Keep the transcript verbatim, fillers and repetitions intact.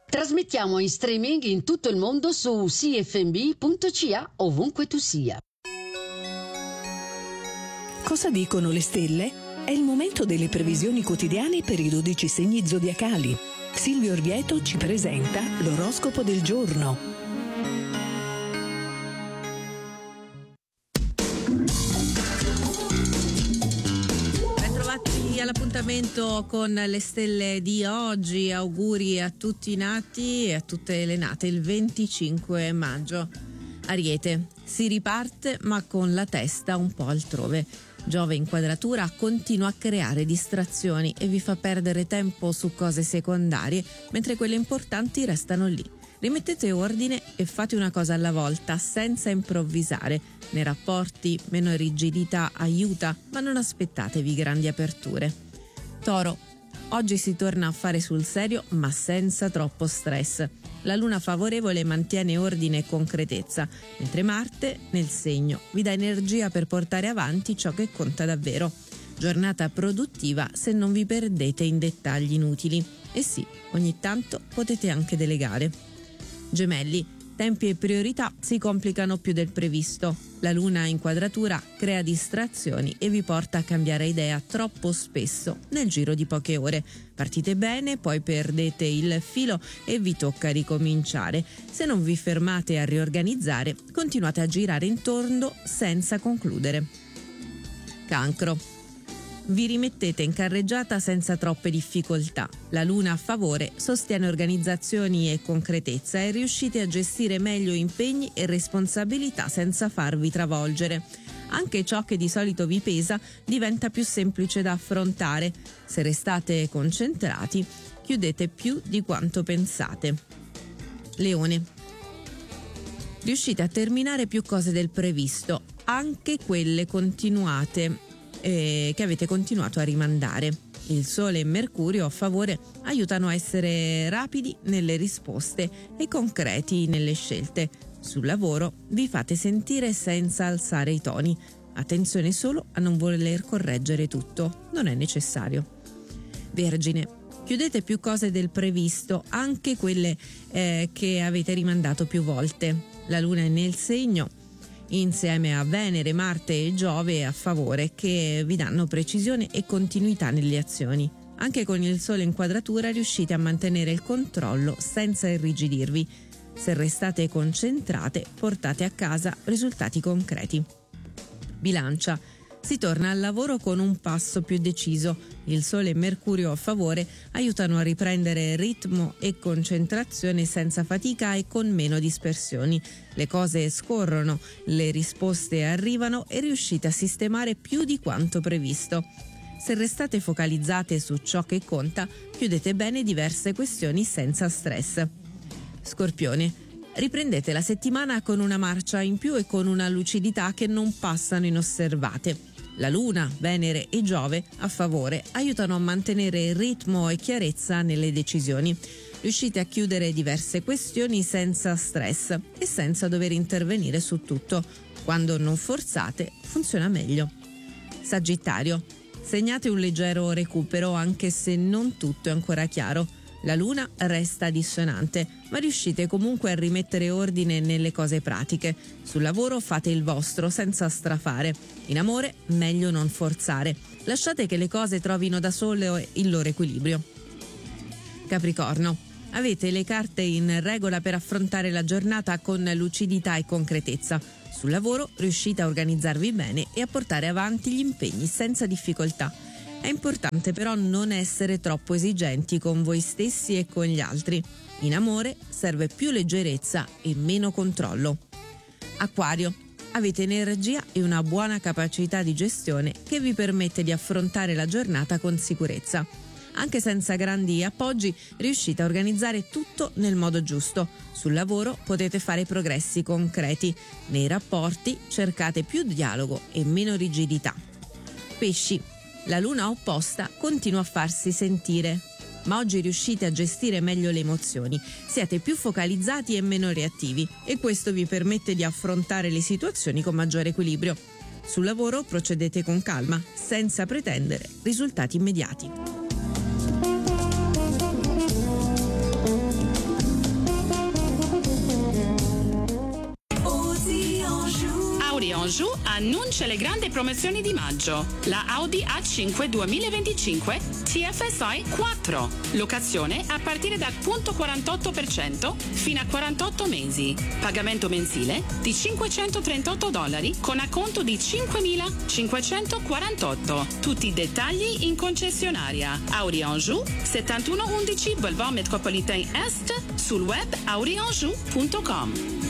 Trasmettiamo in streaming in tutto il mondo su c f m b punto c a ovunque tu sia. Cosa dicono le stelle? È il momento delle previsioni quotidiane per i dodici segni zodiacali. Silvio Orvieto ci presenta l'oroscopo del giorno. All'appuntamento con le stelle di oggi, auguri a tutti i nati e a tutte le nate il venticinque maggio. Ariete, si riparte ma con la testa un po' altrove. Giove in quadratura continua a creare distrazioni e vi fa perdere tempo su cose secondarie, mentre quelle importanti restano lì. Rimettete ordine e fate una cosa alla volta, senza improvvisare. Nei rapporti meno rigidità aiuta, ma non aspettatevi grandi aperture. Toro, oggi si torna a fare sul serio, ma senza troppo stress. La luna favorevole mantiene ordine e concretezza, mentre Marte, nel segno, vi dà energia per portare avanti ciò che conta davvero. Giornata produttiva se non vi perdete in dettagli inutili. E sì, ogni tanto potete anche delegare. Gemelli, tempi e priorità si complicano più del previsto. La luna in quadratura crea distrazioni e vi porta a cambiare idea troppo spesso nel giro di poche ore. Partite bene, poi perdete il filo e vi tocca ricominciare. Se non vi fermate a riorganizzare, continuate a girare intorno senza concludere. Cancro. Vi rimettete in carreggiata senza troppe difficoltà. La luna a favore sostiene organizzazioni e concretezza e riuscite a gestire meglio impegni e responsabilità senza farvi travolgere. Anche ciò che di solito vi pesa diventa più semplice da affrontare. Se restate concentrati, chiudete più di quanto pensate. Leone. Riuscite a terminare più cose del previsto, anche quelle continuate. Eh, che avete continuato a rimandare. Il Sole e Mercurio a favore aiutano a essere rapidi nelle risposte e concreti nelle scelte. Sul lavoro vi fate sentire senza alzare i toni. Attenzione solo a non voler correggere tutto, non è necessario. Vergine, chiudete più cose del previsto, anche quelle eh, che avete rimandato più volte. La Luna è nel segno, insieme a Venere, Marte e Giove a favore, che vi danno precisione e continuità nelle azioni. Anche con il Sole in quadratura riuscite a mantenere il controllo senza irrigidirvi. Se restate concentrate, portate a casa risultati concreti. Bilancia. Si torna al lavoro con un passo più deciso. Il Sole e Mercurio a favore aiutano a riprendere ritmo e concentrazione senza fatica e con meno dispersioni. Le cose scorrono, le risposte arrivano e riuscite a sistemare più di quanto previsto. Se restate focalizzate su ciò che conta, chiudete bene diverse questioni senza stress. Scorpione. Riprendete la settimana con una marcia in più e con una lucidità che non passano inosservate. La Luna, Venere e Giove a favore aiutano a mantenere ritmo e chiarezza nelle decisioni. Riuscite a chiudere diverse questioni senza stress e senza dover intervenire su tutto. Quando non forzate, funziona meglio. Sagittario. Segnate un leggero recupero anche se non tutto è ancora chiaro. La Luna resta dissonante, ma riuscite comunque a rimettere ordine nelle cose pratiche. Sul lavoro fate il vostro senza strafare. In amore, meglio non forzare. Lasciate che le cose trovino da sole il loro equilibrio. Capricorno. Avete le carte in regola per affrontare la giornata con lucidità e concretezza. Sul lavoro riuscite a organizzarvi bene e a portare avanti gli impegni senza difficoltà. È importante però non essere troppo esigenti con voi stessi e con gli altri. In amore serve più leggerezza e meno controllo. Acquario. Avete energia e una buona capacità di gestione che vi permette di affrontare la giornata con sicurezza. Anche senza grandi appoggi riuscite a organizzare tutto nel modo giusto. Sul lavoro potete fare progressi concreti. Nei rapporti cercate più dialogo e meno rigidità. Pesci. La luna opposta continua a farsi sentire, ma oggi riuscite a gestire meglio le emozioni, siete più focalizzati e meno reattivi e questo vi permette di affrontare le situazioni con maggiore equilibrio. Sul lavoro procedete con calma, senza pretendere risultati immediati. annuncia le grandi promozioni di maggio. La Audi A cinque duemilaventicinque T F S I quattro. Locazione a partire dal punto quarantotto per cento fino a quarantotto mesi. Pagamento mensile di cinquecentotrentotto dollari con acconto di cinquemilacinquecentoquarantotto. Tutti i dettagli in concessionaria. Audi Anjou, settantuno undici Boulevard Métropolitain Est, sul web audi anjou punto com.